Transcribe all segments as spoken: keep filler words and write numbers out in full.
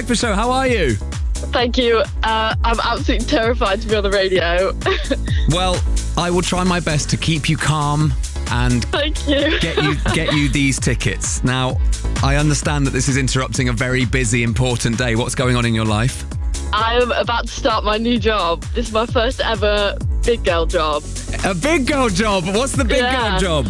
Breakfast Show. How are you? Thank you. Uh, I'm absolutely terrified to be on the radio. Well, I will try my best to keep you calm and Thank you. get you get you these tickets. Now, I understand that this is interrupting a very busy, important day. What's going on in your life? I'm about to start my new job. This is my first ever big girl job. A big girl job. What's the big Yeah. girl job?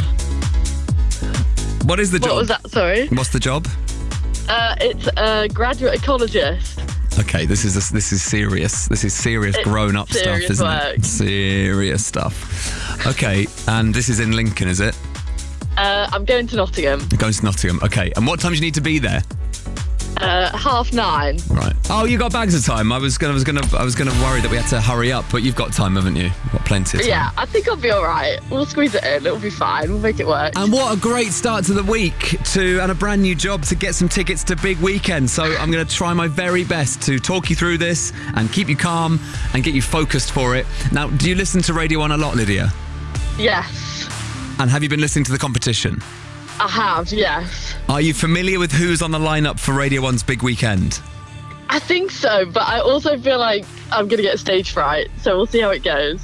What is the What job? was that? Sorry. What's the job? Uh, it's a graduate ecologist. Okay, this is this is serious. This is serious It's grown-up stuff, serious isn't work. it? Serious stuff. Okay, and this is in Lincoln, is it? Uh, I'm going to Nottingham. Going to Nottingham. Okay, and what time do you need to be there? Uh, half nine. Right. Oh, you got bags of time. I was gonna, I was gonna, I was gonna worry that we had to hurry up, but you've got time, haven't you? You've got plenty of time. Yeah, I think I'll be all right. We'll squeeze it in. It'll be fine. We'll make it work. And what a great start to the week to and a brand new job to get some tickets to Big Weekend. So I'm going to try my very best to talk you through this and keep you calm and get you focused for it. Now, do you listen to Radio One a lot, Lydia? Yes, And have you been listening to the competition? I have. Yes. Are you familiar with who's on the lineup for Radio One's Big Weekend? I think so, but I also feel like I'm going to get stage fright. So we'll see how it goes.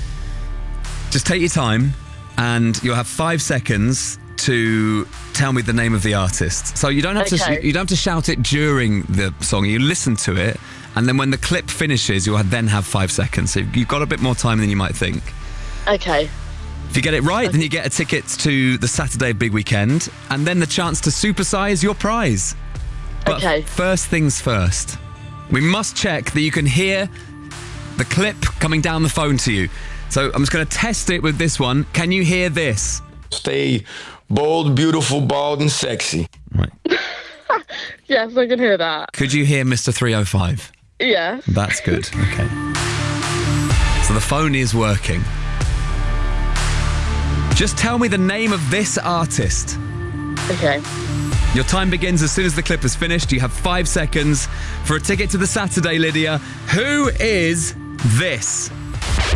Just take your time and you'll have five seconds to tell me the name of the artist. So you don't have Okay. to you don't have to shout it during the song. You listen to it, and then when the clip finishes, you'll then have five seconds. So you've got a bit more time than you might think. Okay. If you get it right, then you get a ticket to the Saturday Big Weekend, and then the chance to supersize your prize. But Okay. first things first, we must check that you can hear the clip coming down the phone to you. So I'm just going to test it with this one. Can you hear this? Stay bold, beautiful, bald, and sexy. Right. Yes, I can hear that. Could you hear Mister three oh five? Yes. That's good. Okay. So the phone is working. Just tell me the name of this artist. Okay. Your time begins as soon as the clip is finished. You have five seconds for a ticket to the Saturday, Lydia. Who is this?